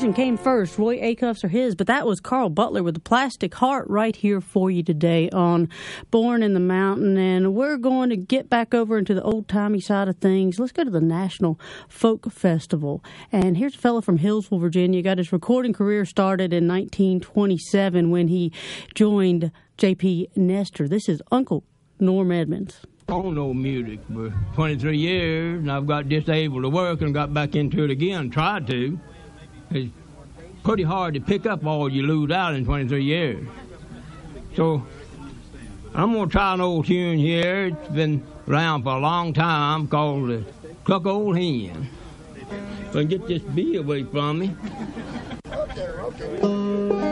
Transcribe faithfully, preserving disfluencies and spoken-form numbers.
question came first. Roy Acuffs or his? But that was Carl Butler with the Plastic Heart right here for you today on Born in the Mountain. And we're going to get back over into the old-timey side of things. Let's go to the National Folk Festival. And here's a fellow from Hillsville, Virginia. Got his recording career started in nineteen twenty-seven when he joined J P Nestor. This is Uncle Norm Edmonds. I don't know music for twenty-three years, and I've got disabled to work and got back into it again, tried to. It's pretty hard to pick up all you lose out in twenty-three years. So I'm going to try an old tune here. It's been around for a long time called the Cluck Old Hen. So I can get this bee away from me. Okay, okay.